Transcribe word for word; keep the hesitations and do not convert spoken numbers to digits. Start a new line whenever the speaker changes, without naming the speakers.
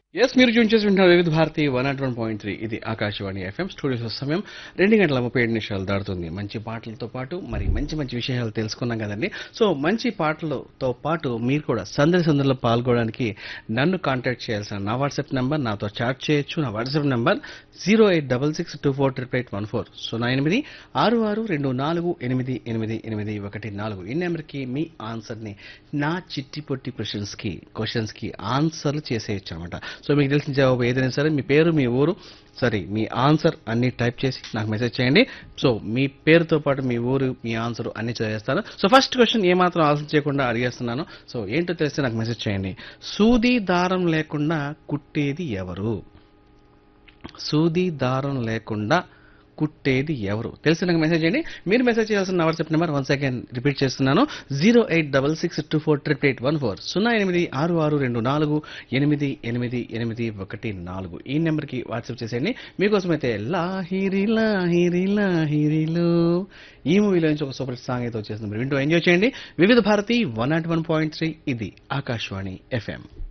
Yes మీరు tune చేసి వింటున్నారు వివిధ Bharati one not one point three ఇది ఆకాశవాణి ఎఫ్ఎం స్టూడియోస్ సమయం రెండు గంటల ముప్పై ఏడు నిమిషాలు దాటుతుంది. మంచి పాటలతో పాటు మరి మంచి మంచి విషయాలు తెలుసుకున్నాం కదండి. సో మంచి పాటలతో పాటు మీరు కూడా సందడి సందడిలో పాల్గొనడానికి నన్ను కాంటాక్ట్ చేయాల్సిన నా వాట్సాప్ నెంబర్, నాతో చాట్ చేయొచ్చు. నా WhatsApp number zero eight double six two four triple eight one four సున్నా ఎనిమిది ఆరు ఆరు రెండు నాలుగు ఎనిమిది ఎనిమిది ఎనిమిది ఒకటి నాలుగు. ఈ నెంబర్కి మీ ఆన్సర్ని నా చిట్టి పొట్టి క్వశ్చన్స్కి క్వశ్చన్స్కి ఆన్సర్లు చేసేయచ్చు అనమాట. సో మీకు తెలిసిన జవాబు ఏదైనా సరే మీ పేరు, మీ ఊరు, సరే మీ ఆన్సర్ అన్ని టైప్ చేసి నాకు మెసేజ్ చేయండి. సో మీ పేరుతో పాటు మీ ఊరు, మీ ఆన్సర్ అన్ని చదివేస్తాను. సో ఫస్ట్ క్వశ్చన్ ఏమాత్రం ఆలోచన చేయకుండా అడిగేస్తున్నాను. సో ఏంటో తెలిస్తే నాకు మెసేజ్ చేయండి. సూది దారం లేకుండా కుట్టేది ఎవరు? సూది దారం లేకుండా కుట్టేది ఎవరు? తెలిసి నాకు మెసేజ్ చేయండి. మీరు మెసేజ్ చేయాల్సిన నా WhatsApp number one second repeat చేస్తున్నాను. Zero eight double six two four triple eight one four సున్నా ఎనిమిది ఆరు ఆరు రెండు నాలుగు ఎనిమిది ఎనిమిది ఎనిమిది ఒకటి నాలుగు. ఈ నెంబర్కి వాట్సాప్ చేసేయండి. మీకోసం అయితే లాహిరి లాహిరి లాహిరిలో ఈ మూవీలో నుంచి ఒక సూపర్ సాంగ్ అయితే వచ్చేసింది. మీరు వింటూ ఎంజాయ్ చేయండి. వివిధ Bharati one not one point three ఇది ఆకాశవాణి ఎఫ్ఎం.